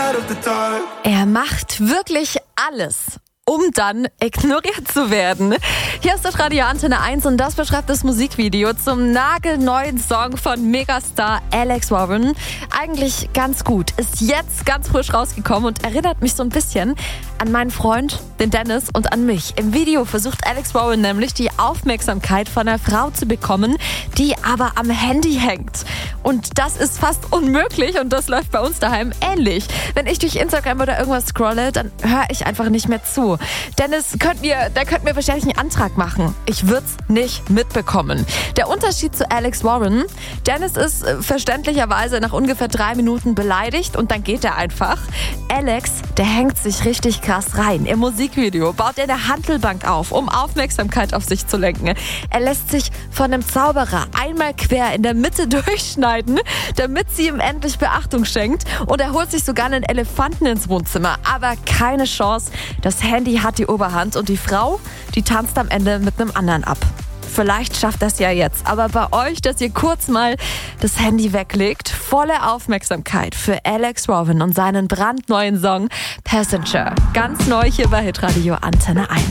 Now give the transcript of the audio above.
Er macht wirklich alles, um dann ignoriert zu werden. Hier ist das Radio Antenne 1 und das beschreibt das Musikvideo zum nagelneuen Song von Megastar Alex Warren. Eigentlich ganz gut. Ist jetzt ganz frisch rausgekommen und erinnert mich so ein bisschen an meinen Freund, den Dennis, und an mich. Im Video versucht Alex Warren nämlich die Aufmerksamkeit von einer Frau zu bekommen, die aber am Handy hängt. Und das ist fast unmöglich und das läuft bei uns daheim ähnlich. Wenn ich durch Instagram oder irgendwas scrolle, dann höre ich einfach nicht mehr zu. Dennis, könnt mir wahrscheinlich einen Antrag machen. Ich würde es nicht mitbekommen. Der Unterschied zu Alex Warren: Dennis ist verständlicherweise nach ungefähr 3 Minuten beleidigt und dann geht er einfach. Alex, der hängt sich richtig krass rein. Im Musikvideo baut er eine Hantelbank auf, um Aufmerksamkeit auf sich zu lenken. Er lässt sich von einem Zauberer einmal quer in der Mitte durchschneiden, damit sie ihm endlich Beachtung schenkt. Und er holt sich sogar einen Elefanten ins Wohnzimmer. Aber keine Chance. Das Handy hat die Oberhand und die Frau, die tanzt am Ende mit einem anderen ab. Vielleicht schafft das ja jetzt, aber bei euch, dass ihr kurz mal das Handy weglegt, volle Aufmerksamkeit für Alex Warren und seinen brandneuen Song Passenger. Ganz neu hier bei Hitradio Antenne 1.